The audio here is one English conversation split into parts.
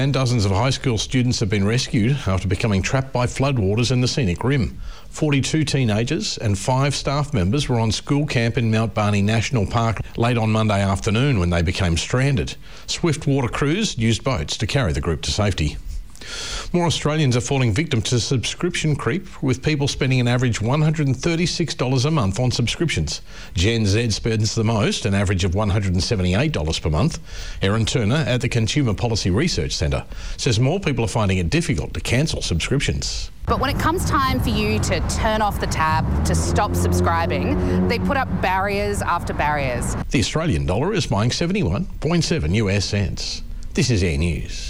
And dozens of high school students have been rescued after becoming trapped by floodwaters in the scenic rim. 42 teenagers and 5 staff members were on school camp in Mount Barney National Park late on Monday afternoon when they became stranded. Swift water crews used boats to carry the group to safety. More Australians are falling victim to subscription creep, with people spending an average $136 a month on subscriptions. Gen Z spends the most, an average of $178 per month. Erin Turner at the Consumer Policy Research Centre says more people are finding it difficult to cancel subscriptions. But when it comes time for you to turn off the tab, to stop subscribing, they put up barriers after barriers. The Australian dollar is buying 71.7 US cents. This is Air News.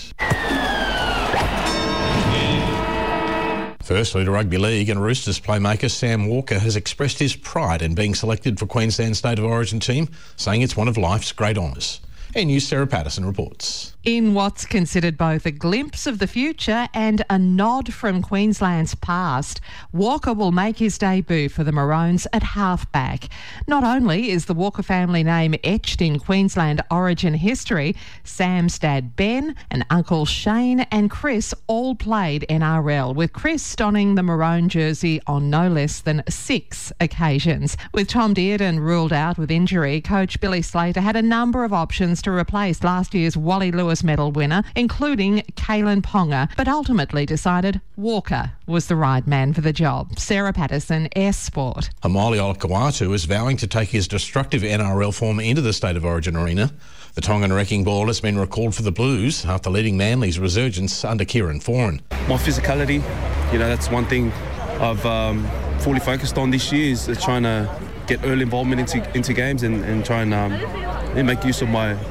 Firstly, to Rugby League, and Roosters playmaker Sam Walker has expressed his pride in being selected for Queensland's State of Origin team, saying it's one of life's great honours. Air News' Sarah Patterson reports. In what's considered both a glimpse of the future and a nod from Queensland's past, Walker will make his debut for the Maroons at halfback. Not only is the Walker family name etched in Queensland Origin history, Sam's dad Ben and Uncle Shane and Chris all played NRL, with Chris donning the Maroon jersey on no less than 6 occasions. With Tom Dearden ruled out with injury, coach Billy Slater had a number of options to replace last year's Wally Lewis medal winner, including Kalen Ponga, but ultimately decided Walker was the right man for the job. Sarah Patterson, S Sport. Amalia Olakau'atu is vowing to take his destructive NRL form into the State of Origin arena. The Tongan wrecking ball has been recalled for the Blues after leading Manly's resurgence under Kieran Foran. My physicality, that's one thing I've fully focused on this year, is trying to get early involvement into games and try and make use of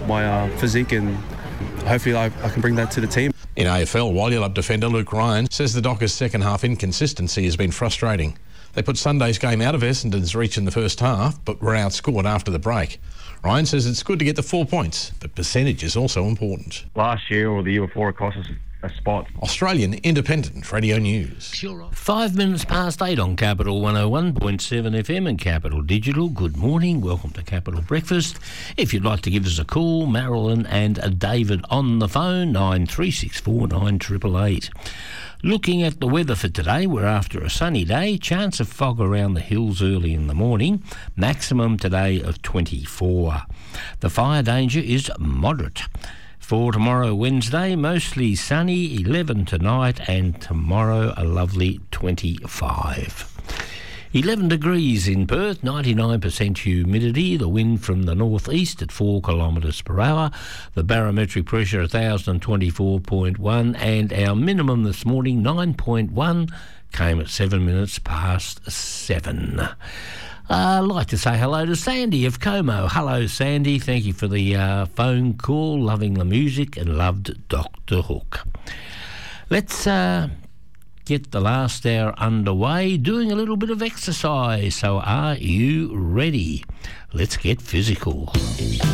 my physique, and hopefully I can bring that to the team. In AFL, Walyulup defender Luke Ryan says the Dockers' second half inconsistency has been frustrating. They put Sunday's game out of Essendon's reach in the first half, but were outscored after the break. Ryan says it's good to get the 4 points, but percentage is also important. Last year or the year before, it cost us a spot. Australian Independent Radio News. 5 minutes past 8 on Capital 101.7 FM and Capital Digital. Good morning. Welcome to Capital Breakfast. If you'd like to give us a call, Marilyn and David on the phone, 9364 9888. Looking at the weather for today, we're after a sunny day. Chance of fog around the hills early in the morning. Maximum today of 24. The fire danger is moderate. For tomorrow, Wednesday, mostly sunny, 11 tonight, and tomorrow a lovely 25. 11 degrees in Perth, 99% humidity, the wind from the northeast at 4 kilometres per hour, the barometric pressure 1024.1, and our minimum this morning, 9.1, came at 7 minutes past 7. I'd like to say hello to Sandy of Como. Hello, Sandy. Thank you for the phone call. Loving the music and loved Dr. Hook. Let's get the last hour underway, doing a little bit of exercise. So are you ready? Let's get physical.